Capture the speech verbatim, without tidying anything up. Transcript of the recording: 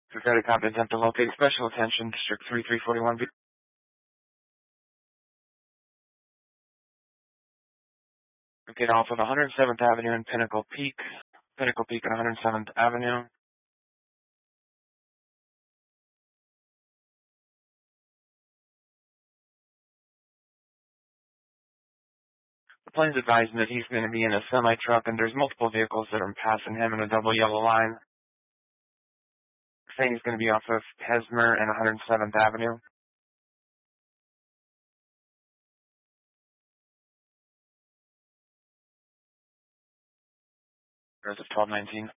Security copy attempt to locate special attention, District thirty-three forty-one B. Get off of one hundred seventh Avenue and Pinnacle Peak. Pinnacle Peak and one hundred seventh Avenue. The plane's advising that he's going to be in a semi-truck and there's multiple vehicles that are passing him in a double yellow line. Saying he's going to be off of Hesmer and one hundred seventh Avenue. There's a twelve nineteen.